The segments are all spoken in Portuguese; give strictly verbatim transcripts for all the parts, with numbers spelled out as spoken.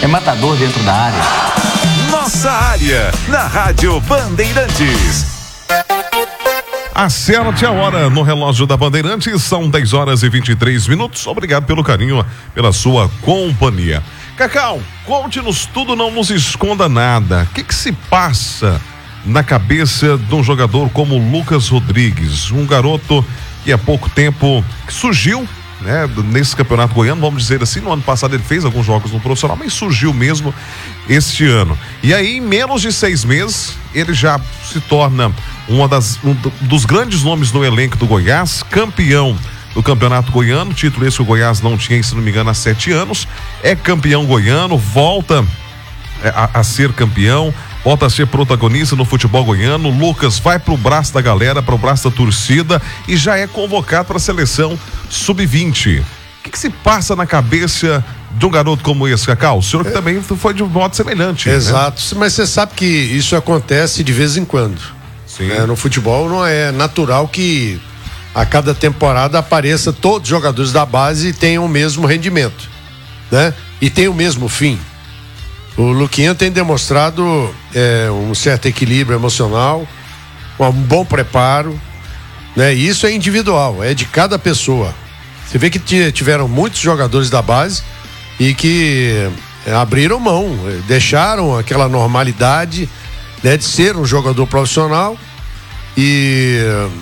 É matador dentro da área. Nossa área, na Rádio Bandeirantes. Acerte a hora no relógio da Bandeirantes, são dez horas e vinte e três minutos. Obrigado pelo carinho, pela sua companhia. Cacau, conte-nos tudo, não nos esconda nada. O que que se passa na cabeça de um jogador como Lucas Rodrigues, um garoto que há pouco tempo surgiu, né, nesse campeonato goiano, vamos dizer assim. No ano passado ele fez alguns jogos no profissional, mas surgiu mesmo este ano. E aí, em menos de seis meses, ele já se torna uma das, um dos grandes nomes do elenco do Goiás, campeão do campeonato goiano, título esse que o Goiás não tinha, se não me engano, há sete anos. É campeão goiano, volta a, a ser campeão, volta a ser protagonista no futebol goiano. Lucas vai pro braço da galera, pro braço da torcida e já é convocado para a seleção sub vinte. O que que se passa na cabeça de um garoto como esse, Cacau? O senhor que é. também foi de modo semelhante. Exato, né? Mas você sabe que isso acontece de vez em quando. Sim. É, no futebol não é natural que a cada temporada apareça todos os jogadores da base e tenham o mesmo rendimento, né? E tenham o mesmo fim. O Luquinha tem demonstrado é, um certo equilíbrio emocional, um bom preparo, né? E isso é individual, é de cada pessoa. Você vê que tiveram muitos jogadores da base e que é, abriram mão, deixaram aquela normalidade, né, de ser um jogador profissional e,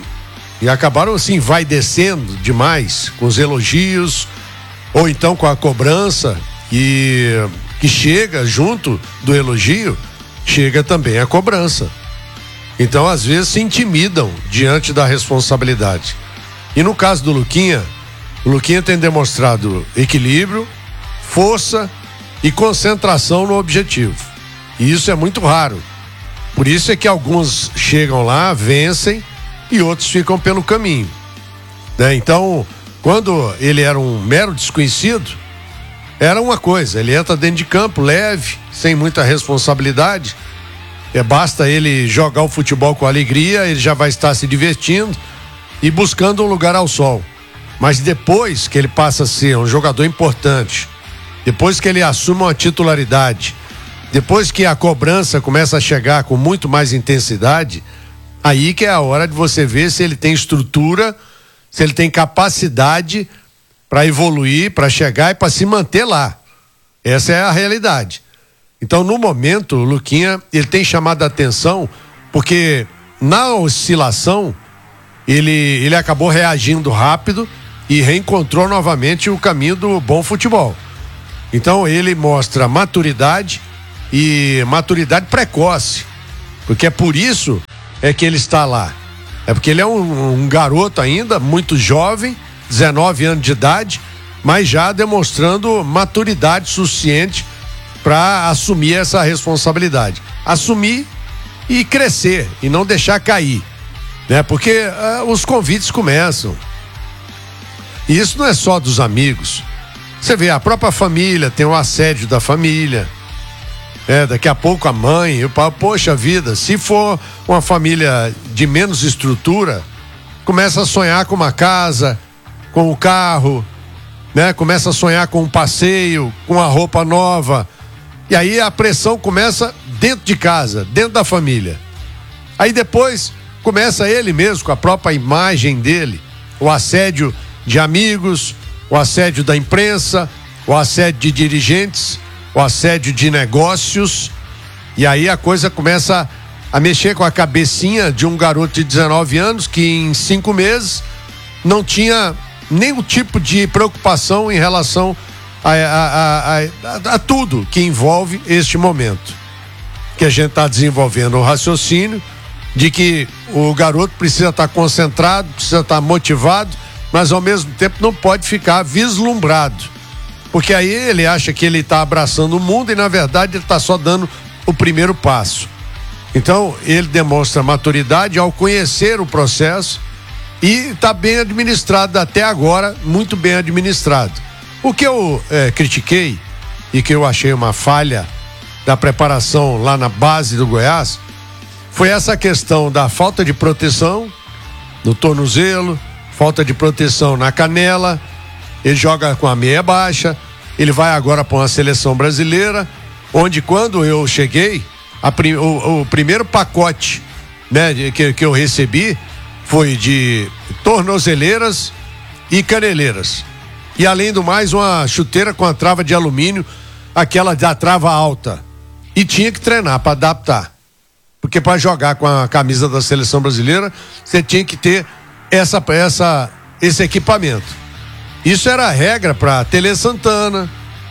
e acabaram assim, vai descendo demais com os elogios ou então com a cobrança, e que chega junto do elogio, chega também a cobrança. Então, às vezes, se intimidam diante da responsabilidade. E no caso do Luquinha, o Luquinha tem demonstrado equilíbrio, força e concentração no objetivo. E isso é muito raro. Por isso é que alguns chegam lá, vencem e outros ficam pelo caminho, né? Então, quando ele era um mero desconhecido, era uma coisa, ele entra dentro de campo leve, sem muita responsabilidade, é, basta ele jogar o futebol com alegria, ele já vai estar se divertindo e buscando um lugar ao sol. Mas depois que ele passa a ser um jogador importante, depois que ele assume uma titularidade, depois que a cobrança começa a chegar com muito mais intensidade, aí que é a hora de você ver se ele tem estrutura, se ele tem capacidade para evoluir, para chegar e para se manter lá. Essa é a realidade. Então, no momento, o Luquinha, ele tem chamado a atenção porque na oscilação ele, ele acabou reagindo rápido e reencontrou novamente o caminho do bom futebol. Então, ele mostra maturidade e maturidade precoce, porque é por isso é que ele está lá. É porque ele é um, um garoto ainda, muito jovem, dezenove anos de idade, mas já demonstrando maturidade suficiente para assumir essa responsabilidade. Assumir e crescer, e não deixar cair, né? Porque uh, os convites começam. E isso não é só dos amigos. Você vê, a própria família tem o assédio da família. É, daqui a pouco a mãe, o pai, poxa vida, se for uma família de menos estrutura, começa a sonhar com uma casa, com o carro, né? Começa a sonhar com um passeio, com a roupa nova. E aí a pressão começa dentro de casa, dentro da família. Aí depois começa ele mesmo, com a própria imagem dele, o assédio de amigos, o assédio da imprensa, o assédio de dirigentes, o assédio de negócios. E aí a coisa começa a mexer com a cabecinha de um garoto de dezenove anos que em cinco meses não tinha nenhum tipo de preocupação em relação a, a, a, a, a tudo que envolve este momento. Que a gente está desenvolvendo o raciocínio de que o garoto precisa estar concentrado, precisa estar motivado, mas ao mesmo tempo não pode ficar vislumbrado. Porque aí ele acha que ele está abraçando o mundo e na verdade ele está só dando o primeiro passo. Então ele demonstra maturidade ao conhecer o processo e está bem administrado até agora, muito bem administrado. O que eu é, critiquei e que eu achei uma falha da preparação lá na base do Goiás foi essa questão da falta de proteção no tornozelo, falta de proteção na canela. Ele joga com a meia baixa, ele vai agora para uma seleção brasileira, onde quando eu cheguei, a prim, o, o primeiro pacote, né, de, que, que eu recebi foi de tornozeleiras e caneleiras. E além do mais, uma chuteira com a trava de alumínio, aquela da trava alta. E tinha que treinar para adaptar. Porque para jogar com a camisa da seleção brasileira, você tinha que ter essa, essa, esse equipamento. Isso era a regra para Tele Santana,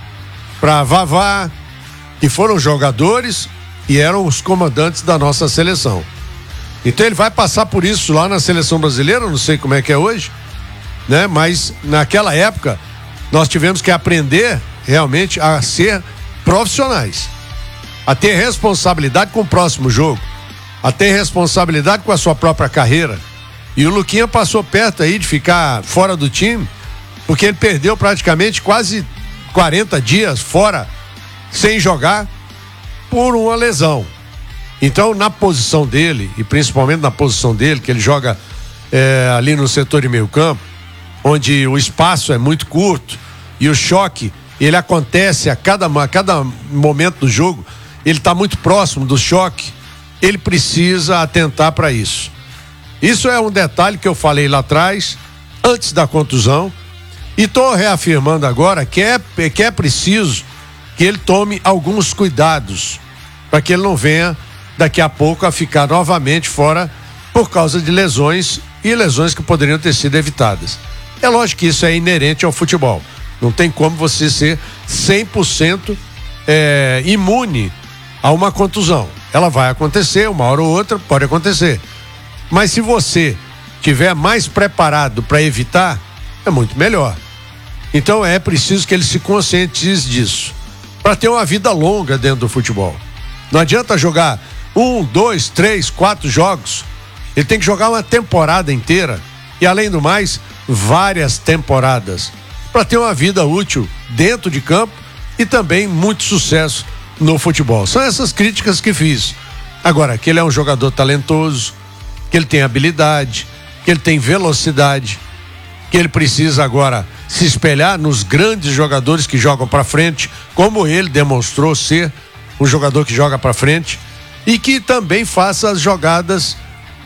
para Vavá, que foram jogadores e eram os comandantes da nossa seleção. Então ele vai passar por isso lá na seleção brasileira, não sei como é que é hoje, né? Mas naquela época nós tivemos que aprender realmente a ser profissionais, a ter responsabilidade com o próximo jogo, a ter responsabilidade com a sua própria carreira. E o Luquinha passou perto aí de ficar fora do time, porque ele perdeu praticamente quase quarenta dias fora, sem jogar, por uma lesão. Então, na posição dele, e principalmente na posição dele, que ele joga é, ali no setor de meio campo, onde o espaço é muito curto e o choque, ele acontece a cada, a cada momento do jogo, ele está muito próximo do choque, ele precisa atentar para isso. Isso é um detalhe que eu falei lá atrás, antes da contusão, e estou reafirmando agora que é, que é preciso que ele tome alguns cuidados para que ele não venha daqui a pouco a ficar novamente fora por causa de lesões e lesões que poderiam ter sido evitadas. É lógico que isso é inerente ao futebol. Não tem como você ser cem por cento é, imune a uma contusão. Ela vai acontecer, uma hora ou outra pode acontecer. Mas se você tiver mais preparado para evitar, é muito melhor. Então é preciso que ele se conscientize disso, para ter uma vida longa dentro do futebol. Não adianta jogar um, dois, três, quatro jogos. Ele tem que jogar uma temporada inteira e, além do mais, várias temporadas, para ter uma vida útil dentro de campo e também muito sucesso no futebol. São essas críticas que fiz. Agora, que ele é um jogador talentoso, que ele tem habilidade, que ele tem velocidade, que ele precisa agora se espelhar nos grandes jogadores que jogam para frente, como ele demonstrou ser um jogador que joga para frente, e que também faça as jogadas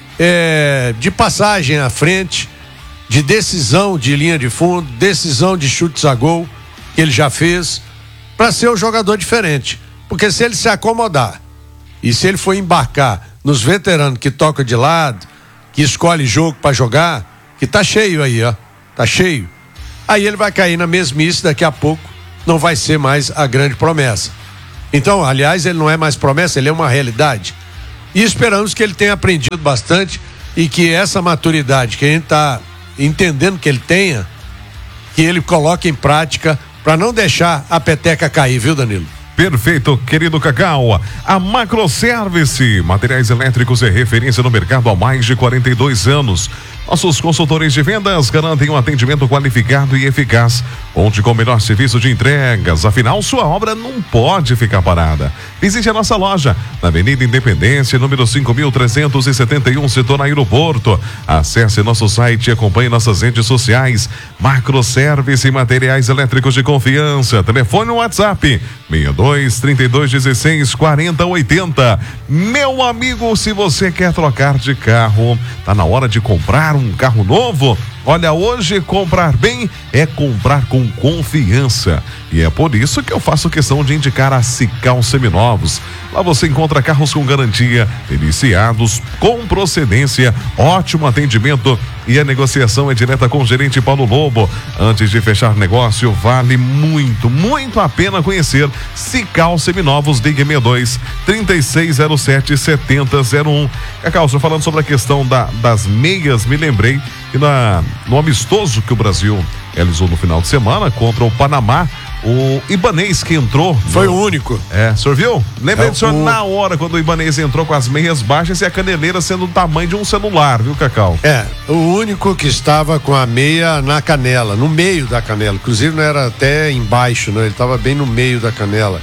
é, de passagem à frente, de decisão de linha de fundo, decisão de chutes a gol, que ele já fez, para ser um jogador diferente. Porque se ele se acomodar e se ele for embarcar nos veteranos que tocam de lado, que escolhe jogo para jogar, que tá cheio aí, ó, tá cheio, aí ele vai cair na mesmice, daqui a pouco não vai ser mais a grande promessa. Então, aliás, ele não é mais promessa, ele é uma realidade. E esperamos que ele tenha aprendido bastante e que essa maturidade que a gente está entendendo que ele tenha, que ele coloque em prática para não deixar a peteca cair, viu, Danilo? Perfeito, querido Cacau. A Macroservice, materiais elétricos é referência no mercado há mais de quarenta e dois anos. Nossos consultores de vendas garantem um atendimento qualificado e eficaz. Conte com o melhor serviço de entregas, afinal sua obra não pode ficar parada. Visite a nossa loja na Avenida Independência, número cinco mil trezentos e setenta e um, setor Aeroporto. Acesse nosso site e acompanhe nossas redes sociais. Macroservice, materiais elétricos de confiança. Telefone WhatsApp seis dois, trinta e dois, dezesseis, quarenta, oitenta. Meu amigo, se você quer trocar de carro, tá na hora de comprar um carro novo? Olha, hoje comprar bem é comprar com confiança. E é por isso que eu faço questão de indicar a Sical Seminovos. Lá você encontra carros com garantia, iniciados, com procedência, ótimo atendimento e a negociação é direta com o gerente Paulo Lobo. Antes de fechar negócio, vale muito, muito a pena conhecer Sical Seminovos. Ligue seis dois, trinta e seis zero sete, setenta zero um. Cacau, só falando sobre a questão da, das meias, me lembrei que na, no amistoso que o Brasil realizou no final de semana contra o Panamá, o Ibanez que entrou. Foi no... o único. É, o senhor viu? Lembra é, do senhor o... na hora quando o Ibanez entrou com as meias baixas e a caneleira sendo do tamanho de um celular, viu, Cacau? É, o único que estava com a meia na canela, no meio da canela. Inclusive não era até embaixo, não, ele estava bem no meio da canela.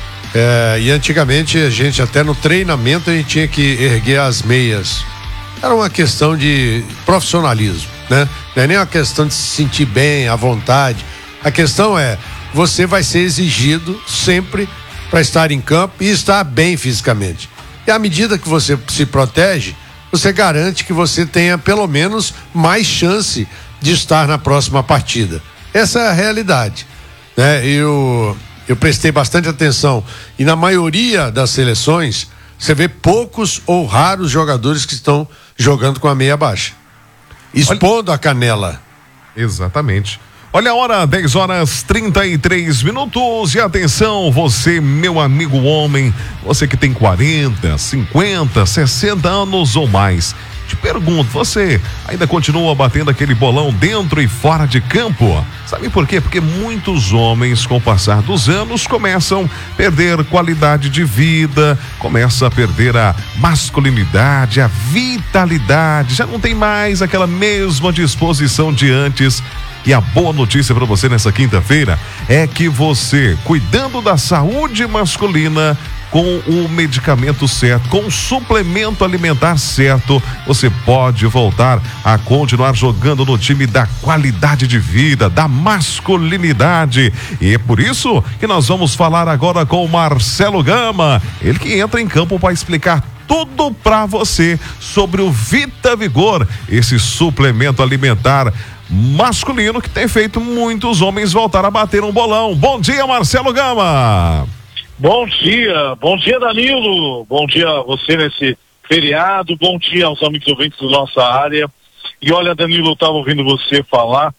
É, e antigamente a gente, até no treinamento, a gente tinha que erguer as meias. Era uma questão de profissionalismo, né? Não é nem uma questão de se sentir bem, à vontade. A questão é você vai ser exigido sempre para estar em campo e estar bem fisicamente. E à medida que você se protege, você garante que você tenha pelo menos mais chance de estar na próxima partida. Essa é a realidade, né? Eu, eu prestei bastante atenção e na maioria das seleções você vê poucos ou raros jogadores que estão jogando com a meia baixa, expondo a canela. Exatamente. Olha a hora, dez horas trinta e três minutos. E atenção, você, meu amigo homem, você que tem quarenta, cinquenta, sessenta anos ou mais. Te pergunto, você ainda continua batendo aquele bolão dentro e fora de campo? Sabe por quê? Porque muitos homens, com o passar dos anos, começam a perder qualidade de vida, começam a perder a masculinidade, a vitalidade, já não tem mais aquela mesma disposição de antes. E a boa notícia para você nessa quinta-feira é que você, cuidando da saúde masculina, com o medicamento certo, com o suplemento alimentar certo, você pode voltar a continuar jogando no time da qualidade de vida, da masculinidade. E é por isso que nós vamos falar agora com o Marcelo Gama, ele que entra em campo para explicar tudo para você sobre o Vita Vigor, esse suplemento alimentar masculino que tem feito muitos homens voltar a bater um bolão. Bom dia, Marcelo Gama. Bom dia, bom dia, Danilo, bom dia a você nesse feriado, bom dia aos amigos ouvintes da nossa área. E olha, Danilo, eu estava ouvindo você falar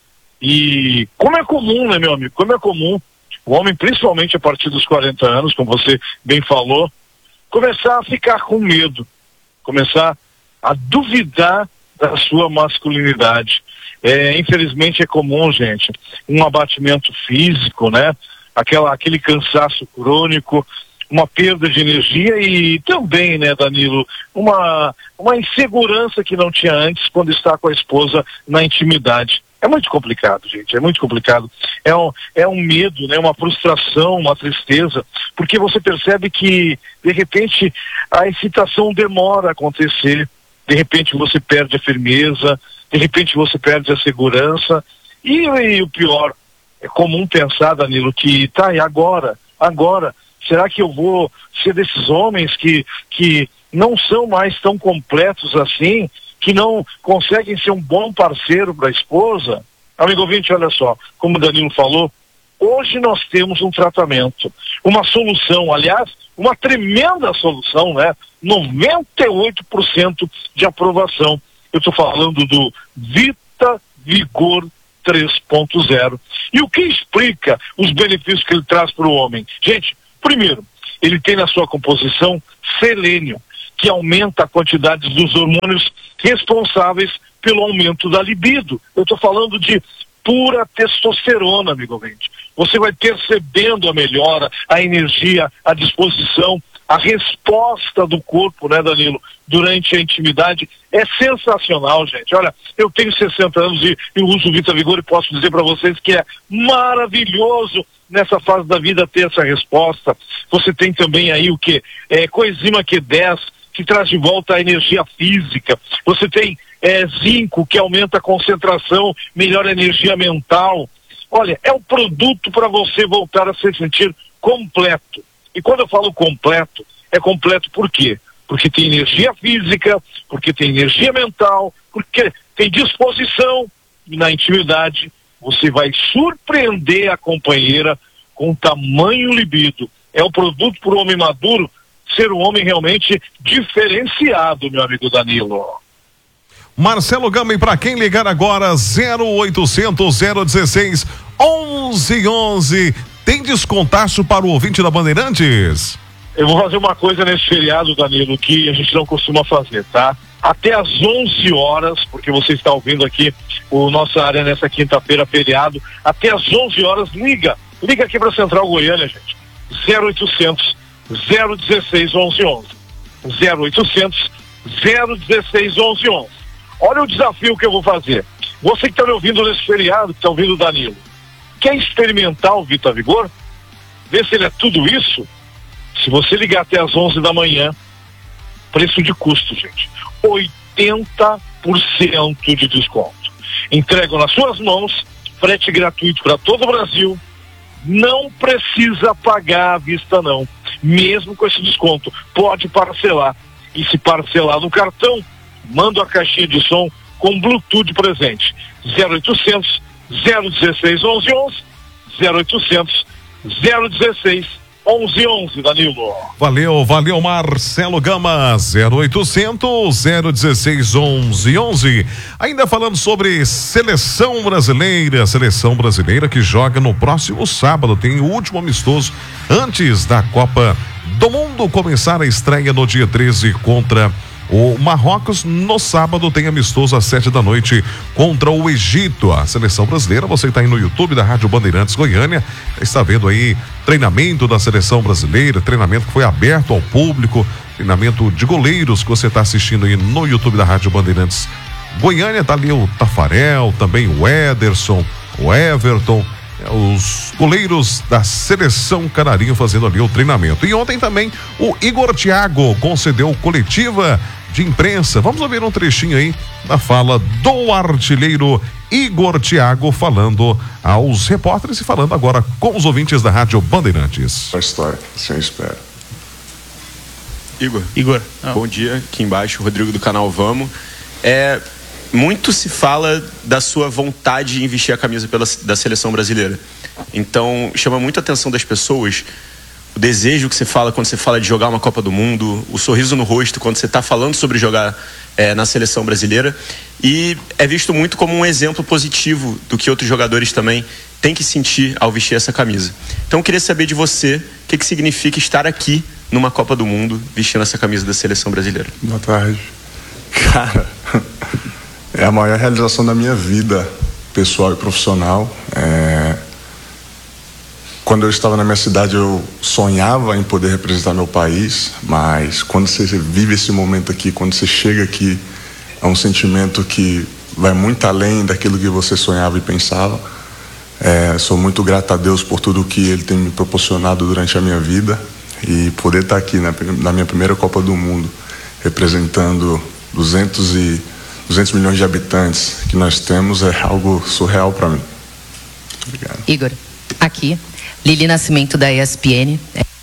e como é comum, né, meu amigo, como é comum o homem, principalmente a partir dos quarenta anos, como você bem falou, começar a ficar com medo, começar a duvidar da sua masculinidade. É, infelizmente é comum, gente, um abatimento físico, né? Aquela, aquele cansaço crônico, uma perda de energia e também, né, Danilo, uma, uma insegurança que não tinha antes quando está com a esposa na intimidade. É muito complicado, gente, é muito complicado. É um, é um medo, né, uma frustração, uma tristeza, porque você percebe que, de repente, a excitação demora a acontecer, de repente você perde a firmeza, de repente você perde a segurança e, e o pior, é comum pensar, Danilo, que tá, e agora? Agora, será que eu vou ser desses homens que, que não são mais tão completos assim, que não conseguem ser um bom parceiro para a esposa? Amigo ouvinte, olha só, como o Danilo falou, hoje nós temos um tratamento, uma solução, aliás, uma tremenda solução, né? noventa e oito por cento de aprovação. Eu estou falando do Vita Vigor três ponto zero. E o que explica os benefícios que ele traz para o homem? Gente, primeiro, ele tem na sua composição selênio, que aumenta a quantidade dos hormônios responsáveis pelo aumento da libido. Eu estou falando de pura testosterona, amigo ouvinte. Você vai percebendo a melhora, a energia, a disposição, a resposta do corpo, né, Danilo, durante a intimidade é sensacional, gente. Olha, eu tenho sessenta anos e eu uso o Vita Vigor e posso dizer para vocês que é maravilhoso nessa fase da vida ter essa resposta. Você tem também aí o que? É, coenzima Q dez, que traz de volta a energia física. Você tem é, zinco, que aumenta a concentração, melhora a energia mental. Olha, é um produto para você voltar a se sentir completo. E quando eu falo completo, é completo por quê? Porque tem energia física, porque tem energia mental, porque tem disposição. E na intimidade, você vai surpreender a companheira com tamanho libido. É um produto para o homem maduro ser um homem realmente diferenciado, meu amigo Danilo. Marcelo Gama, e para quem ligar agora, zero oitocentos, zero dezesseis, onze onze, tem descontaço para o ouvinte da Bandeirantes? Eu vou fazer uma coisa nesse feriado, Danilo, que a gente não costuma fazer, tá? Até às onze horas, porque você está ouvindo aqui o nossa área nessa quinta-feira, feriado, até às onze horas, liga, liga aqui para a Central Goiânia, gente, zero oitocentos, zero dezesseis, onze onze, zero oitocentos, zero dezesseis, onze onze. Olha o desafio que eu vou fazer. Você que está me ouvindo nesse feriado, que está ouvindo o Danilo, quer experimentar o Vita Vigor? Ver se ele é tudo isso? Se você ligar até às onze da manhã, preço de custo, gente, oitenta por cento de desconto. Entrego nas suas mãos, frete gratuito para todo o Brasil, não precisa pagar à vista não, mesmo com esse desconto, pode parcelar, e se parcelar no cartão, manda a caixinha de som com Bluetooth presente, zero oitocentos, zero dezesseis, onze onze, zero oitocentos, zero dezesseis, onze onze, Danilo. Valeu, valeu, Marcelo Gama, zero oitocentos, zero dezesseis, onze onze. Ainda falando sobre seleção brasileira, seleção brasileira que joga no próximo sábado, tem o último amistoso antes da Copa do Mundo começar a estreia no dia treze contra o Marrocos. No sábado tem amistoso às sete da noite contra o Egito. A seleção brasileira, você que está aí no YouTube da Rádio Bandeirantes Goiânia, está vendo aí treinamento da seleção brasileira, treinamento que foi aberto ao público, treinamento de goleiros que você está assistindo aí no YouTube da Rádio Bandeirantes Goiânia. Tá ali o Tafarel, também o Ederson, o Everton, os goleiros da seleção canarinho fazendo ali o treinamento. E ontem também o Igor Thiago concedeu coletiva de imprensa. Vamos ouvir um trechinho aí da fala do artilheiro Igor Thiago falando aos repórteres e falando agora com os ouvintes da Rádio Bandeirantes. A história, assim eu espero. Igor, Igor, bom dia, aqui embaixo, Rodrigo do canal Vamos. É, muito se fala da sua vontade em vestir a camisa pela, da seleção brasileira. Então, chama muito a atenção das pessoas o desejo que você fala quando você fala de jogar uma Copa do Mundo, o sorriso no rosto quando você está falando sobre jogar é, na seleção brasileira, e é visto muito como um exemplo positivo do que outros jogadores também têm que sentir ao vestir essa camisa. Então eu queria saber de você o que, que significa estar aqui numa Copa do Mundo vestindo essa camisa da seleção brasileira. Boa tarde. Cara, é a maior realização da minha vida pessoal e profissional. É... Quando eu estava na minha cidade, eu sonhava em poder representar meu país, mas quando você vive esse momento aqui, quando você chega aqui, é um sentimento que vai muito além daquilo que você sonhava e pensava. É, sou muito grato a Deus por tudo que Ele tem me proporcionado durante a minha vida, e poder estar aqui na, na minha primeira Copa do Mundo, representando duzentos milhões de habitantes que nós temos, é algo surreal para mim. Muito obrigado. Igor, aqui, Lili Nascimento da E S P N.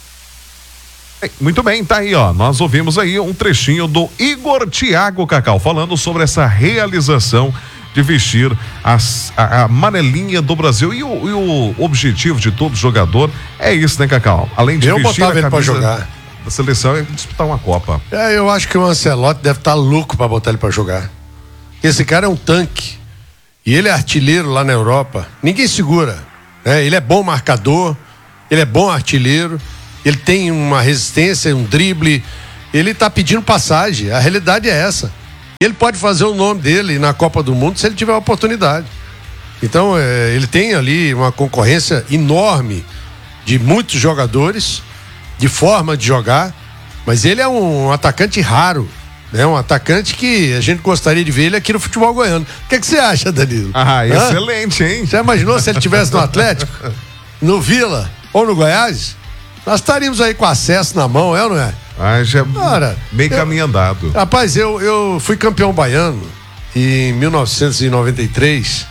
Muito bem, tá aí, ó. Nós ouvimos aí um trechinho do Igor Thiago, Cacau, falando sobre essa realização de vestir as, a, a amarelinha do Brasil. E o, e o objetivo de todo jogador é isso, né, Cacau? Além de eu vestir botava a ele pra camisa jogar. Da seleção, é disputar uma Copa. É, eu acho que o Ancelotti deve estar louco pra botar ele pra jogar. Esse cara é um tanque. E ele é artilheiro lá na Europa. Ninguém segura. É, ele é bom marcador, ele é bom artilheiro, ele tem uma resistência, um drible, ele tá pedindo passagem, a realidade é essa. Ele pode fazer o nome dele na Copa do Mundo se ele tiver a oportunidade. Então, é, ele tem ali uma concorrência enorme de muitos jogadores, de forma de jogar, mas ele é um atacante raro, né? Um atacante que a gente gostaria de ver ele aqui no futebol goiano. O que, que você acha, Danilo? Ah, Hã? excelente, hein? Já imaginou se ele estivesse no Atlético, no Vila ou no Goiás? Nós estaríamos aí com acesso na mão, é ou não é? Ah, já Cara, bem eu, caminho andado. Rapaz, eu, eu fui campeão baiano em mil novecentos e noventa e três.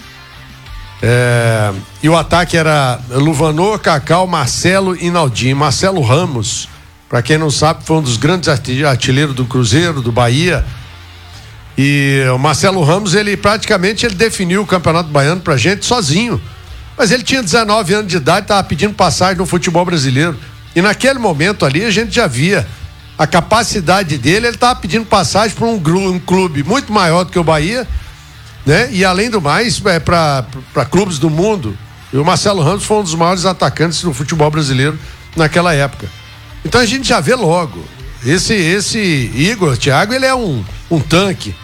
É, e o ataque era Luvanor, Cacau, Marcelo e Naldinho. Marcelo Ramos, para quem não sabe, foi um dos grandes artilheiros do Cruzeiro, do Bahia. E o Marcelo Ramos, ele praticamente ele definiu o Campeonato Baiano pra gente sozinho. Mas ele tinha dezenove anos de idade, estava pedindo passagem no futebol brasileiro. E naquele momento ali a gente já via a capacidade dele, ele estava pedindo passagem para um, um clube muito maior do que o Bahia, né? E além do mais, é, para clubes do mundo. E o Marcelo Ramos foi um dos maiores atacantes do futebol brasileiro naquela época. Então a gente já vê logo, esse, esse Igor Thiago, ele é um, um tanque.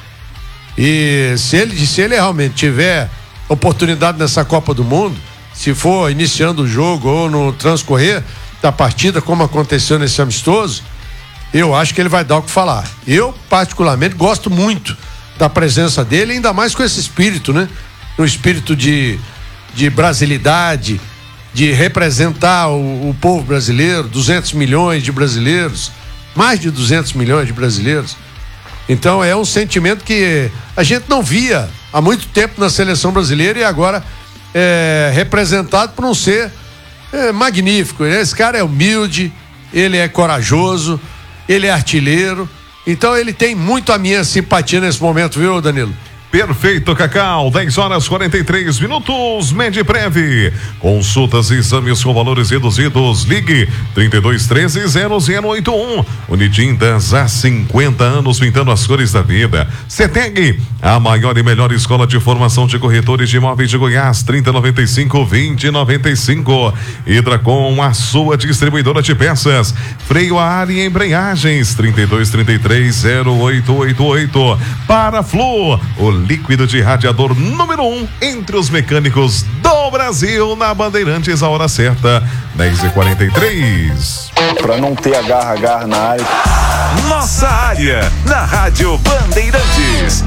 E se ele, se ele realmente tiver oportunidade nessa Copa do Mundo, se for iniciando o jogo ou no transcorrer da partida, como aconteceu nesse amistoso, eu acho que ele vai dar o que falar. Eu, particularmente, gosto muito da presença dele, ainda mais com esse espírito, né? Um espírito de, de brasilidade, de representar o, o povo brasileiro, duzentos milhões de brasileiros, mais de duzentos milhões de brasileiros. Então é um sentimento que a gente não via há muito tempo na seleção brasileira, e agora é representado por um ser é magnífico. Esse cara é humilde, ele é corajoso, ele é artilheiro. Então ele tem muito a minha simpatia nesse momento, viu, Danilo? Perfeito, Cacau. dez horas e quarenta e três minutos. Medprev. Consultas e exames com valores reduzidos. Ligue trinta e dois, treze, zero zero oito um. Unitintas, há cinquenta anos pintando as cores da vida. Ceteg, a maior e melhor escola de formação de corretores de imóveis de Goiás. trinta, noventa e cinco, vinte, noventa e cinco. Hidracom, a sua distribuidora de peças. Freio a ar e embreagens. trinta e dois, trinta e três, zero oito oito oito. Paraflu, o líquido de radiador número um entre os mecânicos do Brasil, na Bandeirantes, a hora certa, dez e quarenta e três. Para não ter agarra-agarra na área. Nossa área, na Rádio Bandeirantes.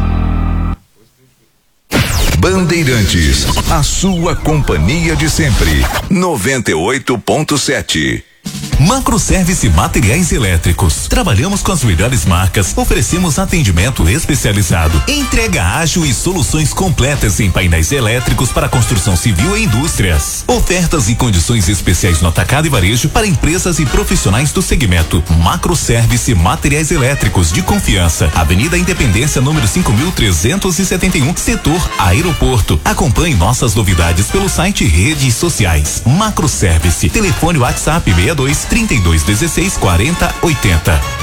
Bandeirantes, a sua companhia de sempre. noventa e oito ponto sete. Macroservice Materiais Elétricos. Trabalhamos com as melhores marcas, oferecemos atendimento especializado, entrega ágil e soluções completas em painéis elétricos para construção civil e indústrias. Ofertas e condições especiais no atacado e varejo para empresas e profissionais do segmento. Macroservice Materiais Elétricos de confiança. Avenida Independência, número cinco mil trezentos e setenta e um, setor Aeroporto. Acompanhe nossas novidades pelo site e redes sociais. Macroservice. Telefone WhatsApp seis dois, trinta e dois, dezesseis, quarenta, oitenta.